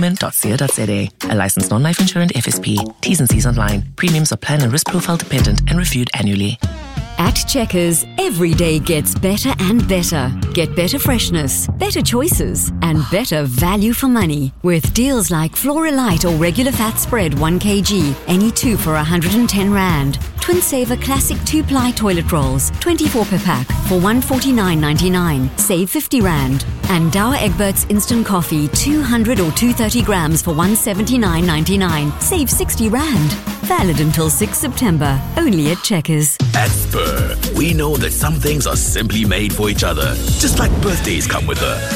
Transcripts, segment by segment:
women.co.za. A licensed non-life insurance FSP. T's and C's online. Premiums are plan and risk profile dependent and reviewed annually. At Checkers, every day gets better and better. Get better freshness, better choices, and better value for money. With deals like Flora Light or regular fat spread 1 kg, any 2 for 110 Rand. Twin Saver Classic 2-ply toilet rolls, 24 per pack for 149.99, save 50 Rand. And Dower Egbert's Instant Coffee, 200 or 230 grams for 179.99, save 60 Rand. Valid until 6 September, only at Checkers. At Spur, we know that some things are simply made for each other. Just like birthdays come with a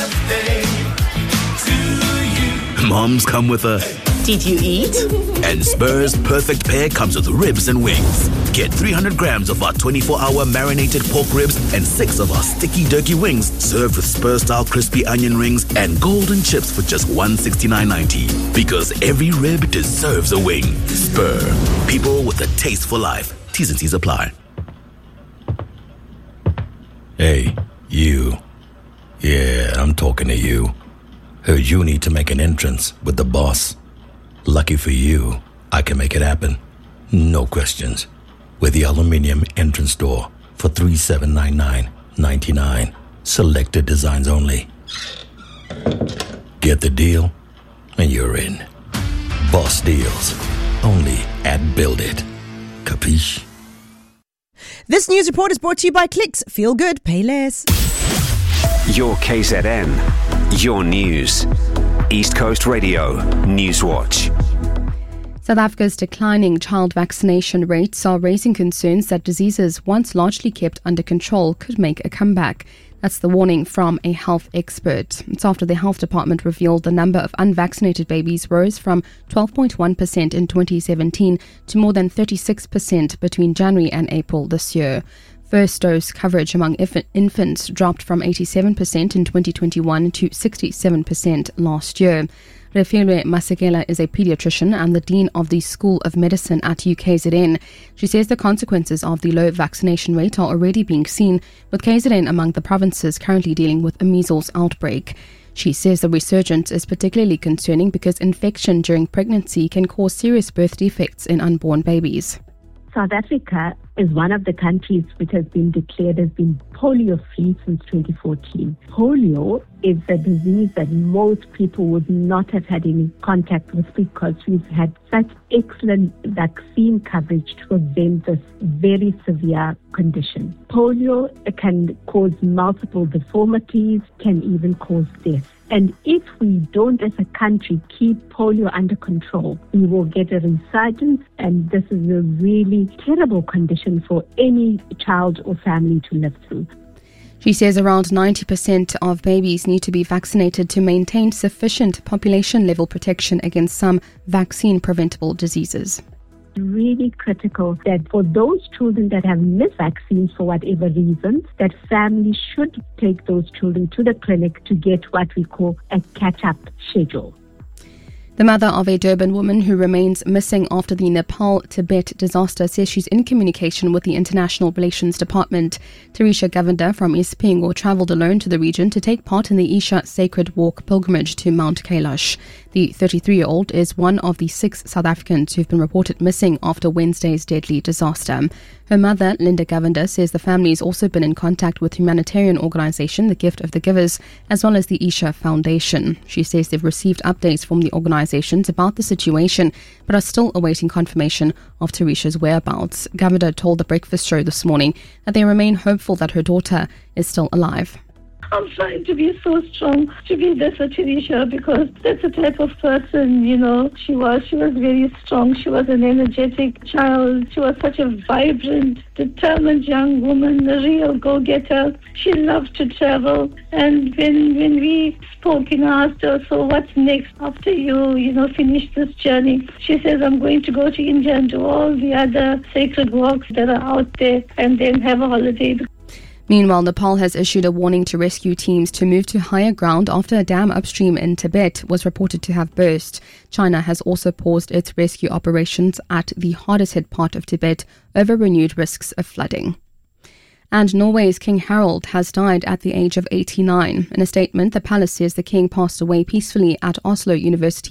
moms come with a did you eat? And Spur's perfect pair comes with ribs and wings. Get 300 grams of our 24-hour marinated pork ribs and 6 of our sticky turkey wings served with Spur-style crispy onion rings and golden chips for just $169.90. Because every rib deserves a wing. Spur, people with a taste for life. T's and C's apply. Hey, you. Yeah, I'm talking to you. Heard you need to make an entrance with the boss. Lucky for you, I can make it happen. No questions. With the aluminium entrance door for $3,799.99. Selected designs only. Get the deal, and you're in. Boss deals. Only at Build It. Capiche? This news report is brought to you by Clicks. Feel good, pay less. Your KZN. Your news. East Coast Radio Newswatch. South Africa's declining child vaccination rates are raising concerns that diseases once largely kept under control could make a comeback. That's the warning from a health expert. It's after the health department revealed the number of unvaccinated babies rose from 12.1% in 2017 to more than 36% between January and April this year. First dose coverage among infants dropped from 87% in 2021 to 67% last year. Refilwe Masekela is a pediatrician and the Dean of the School of Medicine at UKZN. She says the consequences of the low vaccination rate are already being seen, with KZN among the provinces currently dealing with a measles outbreak. She says the resurgence is particularly concerning because infection during pregnancy can cause serious birth defects in unborn babies. South Africa is one of the countries which has been declared as being polio-free since 2014. Polio is a disease that most people would not have had any contact with because we've had such excellent vaccine coverage to prevent this very severe condition. Polio can cause multiple deformities, can even cause death. And if we don't, as a country, keep polio under control, we will get a resurgence, and this is a really terrible condition for any child or family to live through. She says around 90% of babies need to be vaccinated to maintain sufficient population-level protection against some vaccine-preventable diseases. Really critical that for those children that have missed vaccines for whatever reason, that families should take those children to the clinic to get what we call a catch-up schedule. The mother of a Durban woman who remains missing after the Nepal-Tibet disaster says she's in communication with the International Relations Department. Teresha Govender from Ispingo travelled alone to the region to take part in the Isha Sacred Walk pilgrimage to Mount Kailash. The 33-year-old is one of the 6 South Africans who've been reported missing after Wednesday's deadly disaster. Her mother, Linda Govender, says the family has also been in contact with humanitarian organisation The Gift of the Givers, as well as the Isha Foundation. She says they've received updates from the organisations about the situation, but are still awaiting confirmation of Teresha's whereabouts. Govender told the Breakfast Show this morning that they remain hopeful that her daughter is still alive. I'm trying to be so strong to be there for Teresha because that's the type of person, she was. She was very strong. She was an energetic child. She was such a vibrant, determined young woman, a real go-getter. She loved to travel. And when we spoke and asked her, so what's next after you finish this journey? She says, I'm going to go to India and do all the other sacred walks that are out there and then have a holiday. Meanwhile, Nepal has issued a warning to rescue teams to move to higher ground after a dam upstream in Tibet was reported to have burst. China has also paused its rescue operations at the hardest hit part of Tibet over renewed risks of flooding. And Norway's King Harald has died at the age of 89. In a statement, the palace says the king passed away peacefully at Oslo University